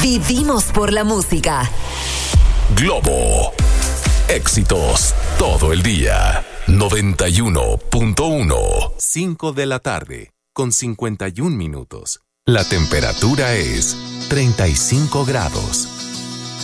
Vivimos por la música. Globo. Éxitos todo el día. 91.1. 5 de la tarde, con 51 minutos. La temperatura es 35 grados.